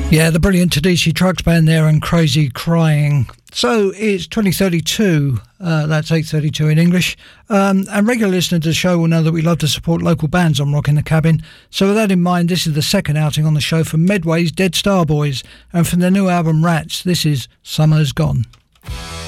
Yeah, the brilliant Tedeschi Trucks Band there and Crazy Crying. So it's 2032, that's 8:32 in English, and regular listeners to the show will know that we love to support local bands on Rock in the Cabin. So with that in mind, this is the second outing on the show from Medway's Dead Star Boys, and from their new album Rats, this is Summer's Gone.